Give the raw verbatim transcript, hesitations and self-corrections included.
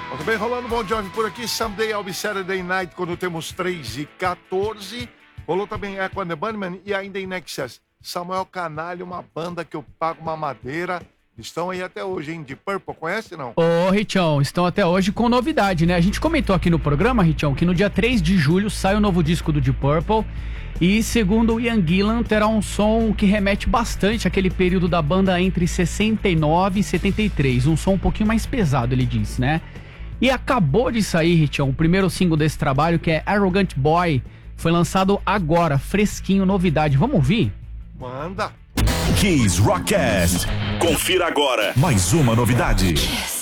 Muito bem, rolando Bom Jovi por aqui. Someday I'll be Saturday Night, quando temos três e quatorze. Rolou também Echo and the Bunnymen e ainda em Excess. Samuel Canalha, uma banda que eu pago uma madeira. Estão aí até hoje, hein? De Purple, conhece não? Ô, Richão, estão até hoje com novidade, né? A gente comentou aqui no programa, Richão, que no dia três de julho sai o novo disco do Deep Purple. E segundo o Ian Gillan, terá um som que remete bastante àquele período da banda entre sessenta e nove e setenta e três. Um som um pouquinho mais pesado, ele disse, né? E acabou de sair, Richão, o primeiro single desse trabalho, que é Arrogant Boy. Foi lançado agora, fresquinho, novidade. Vamos ouvir? Manda! Kiss Rockcast. Confira agora mais uma novidade. Kiss.